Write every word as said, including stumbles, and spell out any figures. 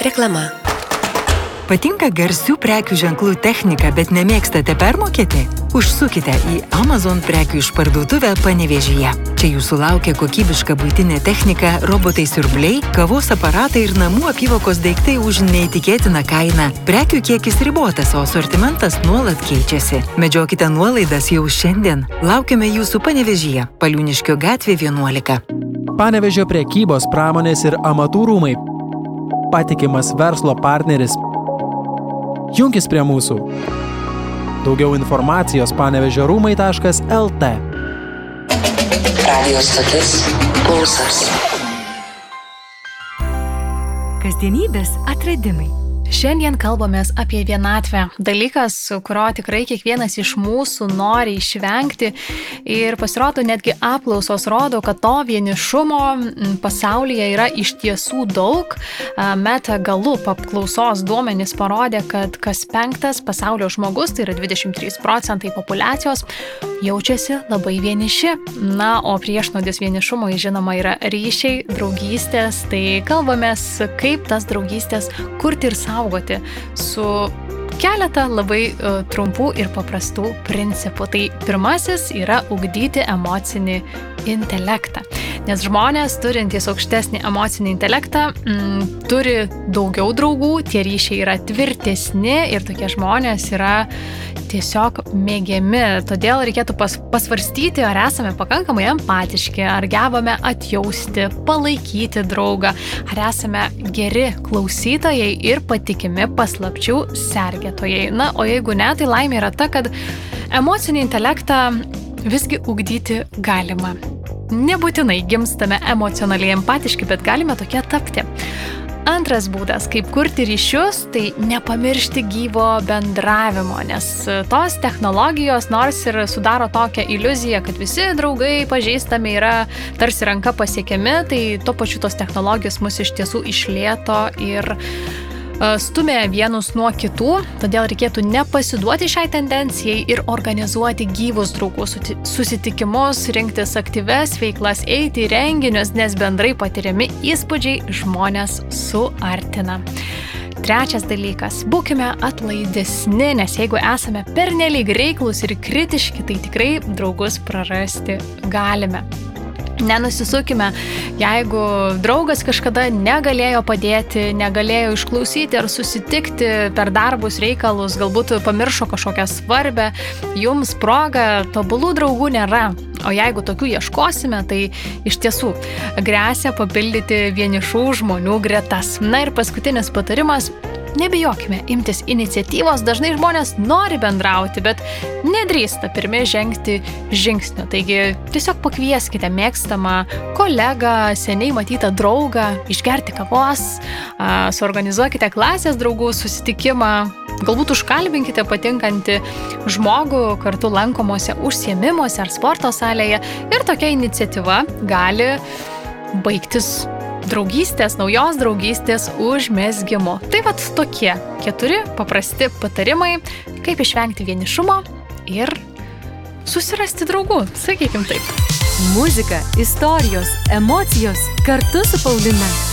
Reklama. Patinka garsių prekių ženklų technika, bet nemėgstate permokėti? Užsukite į Amazon prekių išparduotuvę Panevėžyje. Čia jūsų laukia kokybiška buitinė technika, robotai siurbliai, kavos aparatai ir namų apyvokos daiktai už neįtikėtiną kainą. Prekių kiekis ribotas, o asortimentas nuolat keičiasi. Medžiokite nuolaidas jau šiandien. Laukiame jūsų Panevėžyje, Paliūniškio gatvė vienuolika. Panevėžio prekybos, pramonės ir amatų rūmai. Patikimas verslo partneris. Junkis prie mūsų. Daugiau informacijos panevėžio rūmai taškas el tė. Radio stotis Pulsas. Kasdienybės atradimai. Šiandien kalbamės apie vienatvę. Dalykas, kurio tikrai kiekvienas iš mūsų nori išvengti. Ir pasirodo, netgi apklausos rodo, kad to vienišumo pasaulyje yra iš tiesų daug. Meta Galup apklausos duomenys parodė, kad kas penktas pasaulio žmogus, tai yra dvidešimt trys procentai populiacijos, jaučiasi labai vieniši. Na, o priešnodis vienišumui, žinoma, yra ryšiai, draugystės. Tai kalbamės, kaip tas draugystės kurti ir saugoti su keletą labai uh, trumpų ir paprastų principų. Tai pirmasis yra ugdyti emocinį intelektą. Nes žmonės, turintys aukštesnį emocinį intelektą, m, turi daugiau draugų, tie ryšiai yra tvirtesni ir tokie žmonės yra tiesiog mėgiami. Todėl reikėtų pas, pasvarstyti, ar esame pakankamai empatiški, ar gebame atjausti, palaikyti draugą, ar esame geri klausytojai ir patikimi paslapčių sergėtojai. Na, o jeigu ne, tai laimė yra ta, kad emocinį intelektą visgi ugdyti galima. Nebūtinai gimstame emocionaliai empatiški, bet galime tokie tapti. Antras būdas, kaip kurti ryšius, tai nepamiršti gyvo bendravimo, nes tos technologijos nors ir sudaro tokią iliuziją, kad visi draugai pažįstami yra tarsi ranka pasiekiami, tai tuo pačiu tos technologijos mus iš tiesų išlėto ir stumia vienus nuo kitų, todėl reikėtų nepasiduoti šiai tendencijai ir organizuoti gyvus draugų susitikimus, rinktis aktyves veiklas, eiti į renginius, nes bendrai patiriami įspūdžiai žmonės suartina. Trečias dalykas, būkime atlaidesni, nes jeigu esame pernelyg reiklūs ir kritiški, tai tikrai draugus prarasti galime. Nenusisukime, jeigu draugas kažkada negalėjo padėti, negalėjo išklausyti ar susitikti per darbus reikalus, galbūt pamiršo kažkokią svarbę, jums progą, tobulų draugų nėra. O jeigu tokių ieškosime, tai iš tiesų gresia papildyti vienišų žmonių gretas. Na ir paskutinis patarimas. Nebijokime imtis iniciatyvos, dažnai žmonės nori bendrauti, bet nedrįsta pirmi žengti žingsnio. Taigi tiesiog pakvieskite mėgstamą kolegą, seniai matytą draugą, išgerti kavos, suorganizuokite klasės draugų susitikimą, galbūt užkalbinkite patinkantį žmogų kartu lankomuose užsiėmimuose ar sporto salėje ir tokia iniciatyva gali baigtis draugystės, naujos draugystės užmezgimu. Tai vat tokie keturi paprasti patarimai, kaip išvengti vienišumo ir susirasti draugų, sakykim taip. Muzika, istorijos, emocijos kartu su Paulina.